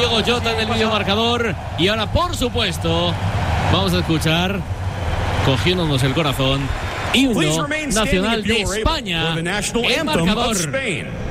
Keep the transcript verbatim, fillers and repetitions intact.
Diego Jota en el videomarcador. Y ahora, por supuesto, vamos a escuchar, cogiéndonos el corazón, himno nacional de España, el marcador.